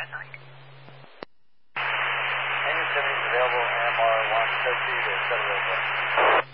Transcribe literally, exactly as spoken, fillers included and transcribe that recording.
Any seventy is available, M R one fifty to set it over.